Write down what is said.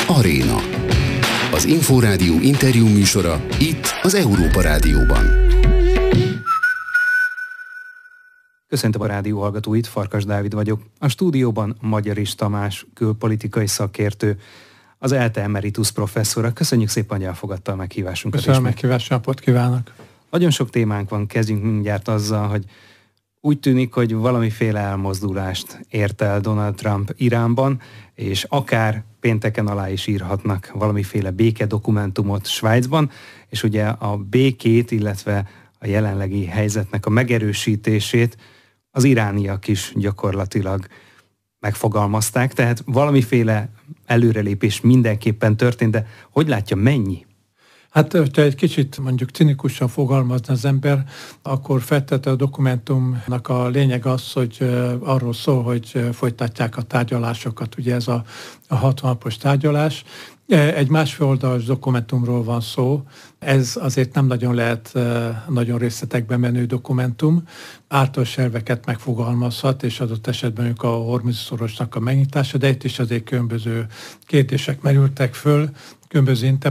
Aréna. Az Inforádió interjú műsora itt az Európa Rádióban. Köszöntöm a rádió hallgatóit, Farkas Dávid vagyok. A stúdióban Magyarics Tamás, külpolitikai szakértő, az ELTE emeritus professzora. Köszönjük szépen, hogy elfogadta a meghívásunkat. Köszönöm a meghívást, napot kívánok! Nagyon sok témánk van, kezdjünk mindjárt azzal, hogy úgy tűnik, hogy valamiféle elmozdulást ért el Donald Trump Iránban, és akár pénteken alá is írhatnak valamiféle békedokumentumot Svájcban, és ugye a békét, illetve a jelenlegi helyzetnek a megerősítését az irániak is gyakorlatilag megfogalmazták, tehát valamiféle előrelépés mindenképpen történt, de hogy látja, mennyi? Hát, hogyha egy kicsit mondjuk cinikusan fogalmazna az ember, akkor feltette a dokumentumnak a lényeg az, hogy arról szól, hogy folytatják a tárgyalásokat, ugye ez a 60 napos tárgyalás. Egy másfél oldalas dokumentumról van szó, ez azért nem nagyon lehet nagyon részletekbe menő dokumentum, általános elveket megfogalmazhat, és adott esetben a Hormuz-szorosnak a megnyitása, de itt is azért különböző kérdések merültek föl, különböző